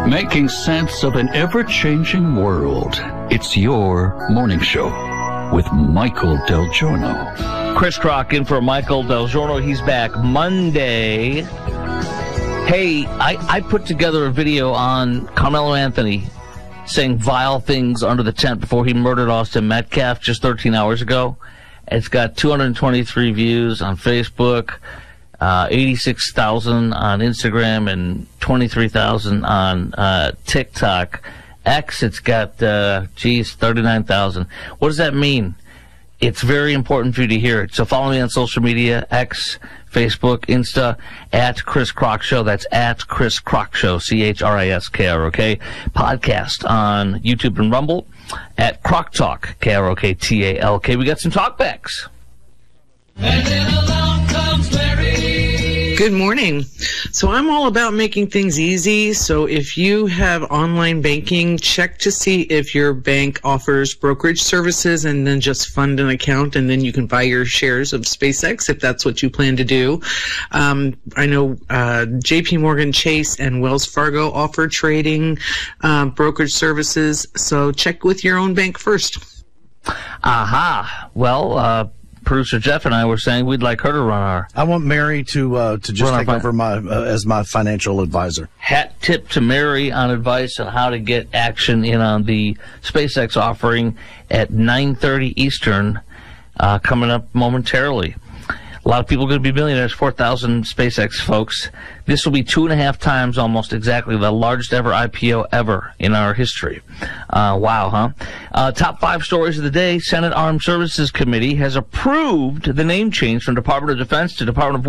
Making sense of an ever-changing world. It's your morning show with Michael Del Giorno. Chris Crock in for Michael Del Giorno. He's back Monday. Hey, I put together a video on Carmelo Anthony saying vile things under the tent before he murdered Austin Metcalf just 13 hours ago. It's got 223 views on Facebook, 86,000 on Instagram, and 23,000 on TikTok. X, it's got, 39,000. What does that mean? It's very important for you to hear it. So follow me on social media, X, Facebook, Insta, at Chris Crock Show. That's at Chris Crock Show, CHRISKR, okay? Podcast on YouTube and Rumble at Crock Talk, KROKTALK. We got some talkbacks. And then along comes Larry. Good morning. So I'm all about making things easy. So if you have online banking, check to see if your bank offers brokerage services and then just fund an account and then you can buy your shares of SpaceX if that's what you plan to do. I know JP Morgan Chase and Wells Fargo offer trading brokerage services. So check with your own bank first. Aha. Well, producer Jeff and I were saying we'd like her to run our... I want Mary to just take over as my financial advisor. Hat tip to Mary on advice on how to get action in on the SpaceX offering at 9:30 Eastern, coming up momentarily. A lot of people are going to be millionaires, 4,000 SpaceX folks. This will be 2.5 times almost exactly the largest ever IPO ever in our history. Wow, huh? Top 5 stories of the day. Senate Armed Services Committee has approved the name change from Department of Defense to Department of